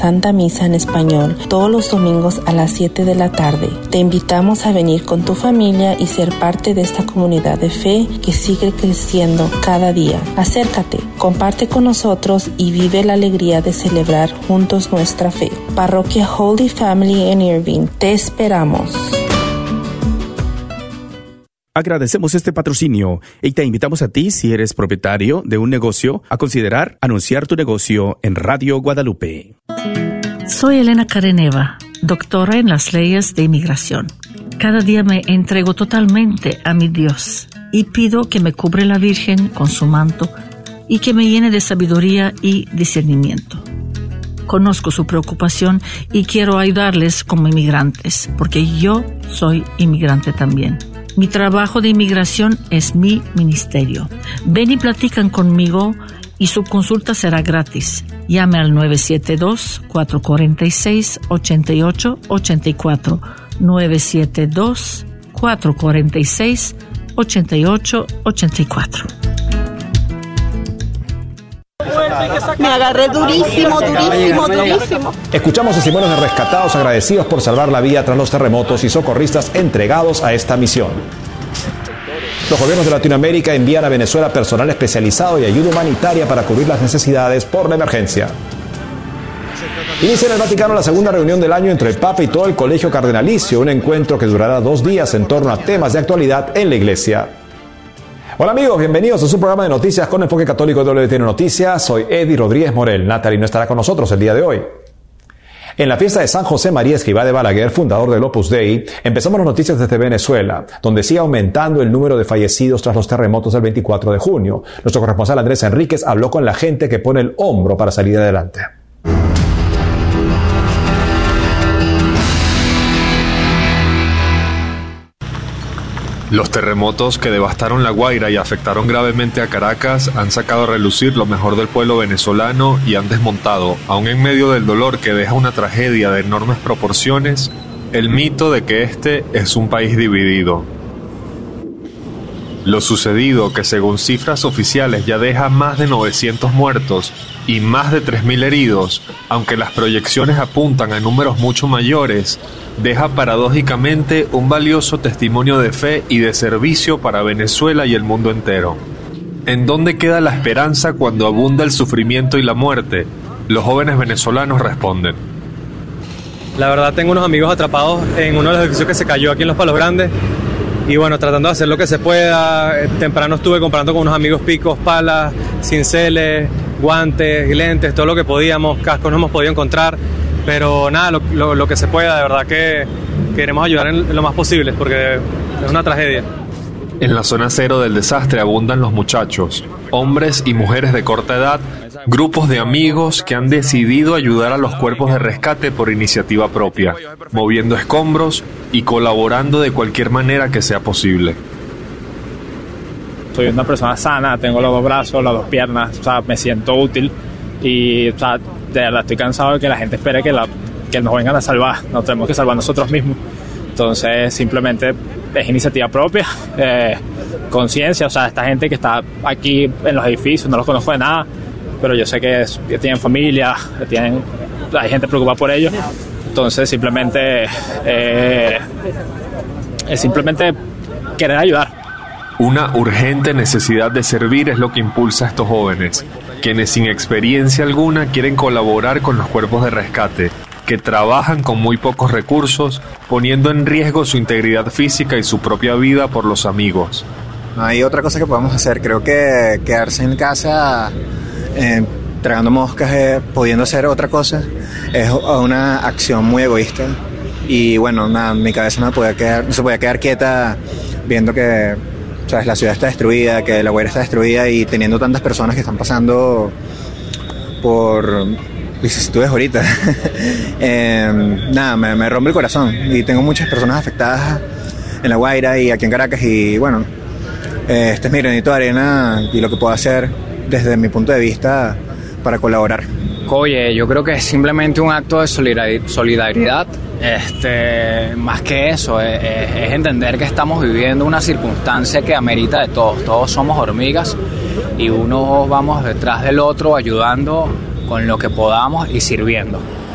Santa Misa en español todos los domingos a las 7 de la tarde. Te invitamos a venir con tu familia y ser parte de esta comunidad de fe que sigue creciendo cada día. Acércate, comparte con nosotros y vive la alegría de celebrar juntos nuestra fe. Parroquia Holy Family en Irving, te esperamos. Agradecemos este patrocinio y te invitamos a ti, si eres propietario de un negocio, a considerar anunciar tu negocio en Radio Guadalupe. Soy Elena Careneva, doctora en las leyes de inmigración. Cada día me entrego totalmente a mi Dios y pido que me cubre la Virgen con su manto y que me llene de sabiduría y discernimiento. Conozco su preocupación y quiero ayudarles como inmigrantes, porque yo soy inmigrante también. Mi trabajo de inmigración es mi ministerio. Ven y platican conmigo y su consulta será gratis. Llame al 972-446-8884. 972-446-8884. Me agarré durísimo. Escuchamos testimonios de rescatados agradecidos por salvar la vida tras los terremotos y socorristas entregados a esta misión. Los gobiernos de Latinoamérica envían a Venezuela personal especializado y ayuda humanitaria para cubrir las necesidades por la emergencia. Inicia en el Vaticano la segunda reunión del año entre el Papa y todo el Colegio Cardenalicio, un encuentro que durará 2 días en torno a temas de actualidad en la Iglesia. Hola amigos, bienvenidos a su programa de noticias con enfoque católico de WTN Noticias. Soy Eddie Rodríguez Morel. Natalie no estará con nosotros el día de hoy. En la fiesta de San José María Escrivá de Balaguer, fundador del Opus Dei, empezamos las noticias desde Venezuela, donde sigue aumentando el número de fallecidos tras los terremotos del 24 de junio. Nuestro corresponsal Andrés Enríquez habló con la gente que pone el hombro para salir adelante. Los terremotos que devastaron La Guaira y afectaron gravemente a Caracas han sacado a relucir lo mejor del pueblo venezolano y han desmontado, aun en medio del dolor que deja una tragedia de enormes proporciones, el mito de que este es un país dividido. Lo sucedido, que según cifras oficiales ya deja más de 900 muertos y más de 3.000 heridos, aunque las proyecciones apuntan a números mucho mayores, deja paradójicamente un valioso testimonio de fe y de servicio para Venezuela y el mundo entero. ¿En dónde queda la esperanza cuando abunda el sufrimiento y la muerte? Los jóvenes venezolanos responden. La verdad, tengo unos amigos atrapados en uno de los edificios que se cayó aquí en Los Palos Grandes. Y bueno, tratando de hacer lo que se pueda. Temprano estuve comprando con unos amigos picos, palas, cinceles, guantes, lentes, todo lo que podíamos. Cascos no hemos podido encontrar, pero nada, lo que se pueda. De verdad que queremos ayudar en lo más posible, porque es una tragedia. En la zona cero del desastre abundan los muchachos, hombres y mujeres de corta edad, grupos de amigos que han decidido ayudar a los cuerpos de rescate por iniciativa propia, moviendo escombros y colaborando de cualquier manera que sea posible. Soy una persona sana, tengo los 2 brazos, las 2 piernas, o sea, me siento útil y, o sea, de verdad estoy cansado de que la gente espere que nos vengan a salvar. Nos tenemos que salvar nosotros mismos. Entonces, simplemente es iniciativa propia, conciencia. O sea, esta gente que está aquí en los edificios, no los conozco de nada, pero yo sé que tienen familia, hay gente preocupada por ellos. Entonces, simplemente es simplemente querer ayudar. Una urgente necesidad de servir es lo que impulsa a estos jóvenes, quienes sin experiencia alguna quieren colaborar con los cuerpos de rescate, que trabajan con muy pocos recursos, poniendo en riesgo su integridad física y su propia vida por los amigos. No hay otra cosa que podamos hacer. Creo que quedarse en casa tragando moscas, pudiendo hacer otra cosa, es una acción muy egoísta. Y bueno, nada, mi cabeza no se podía quedar quieta viendo que, ¿sabes?, la ciudad está destruida, que La Guaira está destruida y teniendo tantas personas que están pasando por vicisitudes ahorita. Nada, me rompe el corazón y tengo muchas personas afectadas en La Guaira y aquí en Caracas y bueno, este es mi granito de arena y lo que puedo hacer desde mi punto de vista para colaborar. Oye, yo creo que es simplemente un acto de solidaridad. Más que eso, es entender que estamos viviendo una circunstancia que amerita de todos. Todos somos hormigas y uno vamos detrás del otro ayudando con lo que podamos y sirviendo.